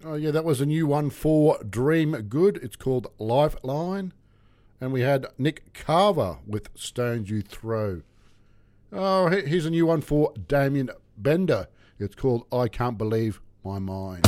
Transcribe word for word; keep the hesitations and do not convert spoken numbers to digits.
Oh, yeah, that was a new one for Dream Good. It's called Lifeline. And we had Nick Carver with Stones You Throw. Oh, here's a new one for Damien Bender. It's called I Can't Believe My Mind.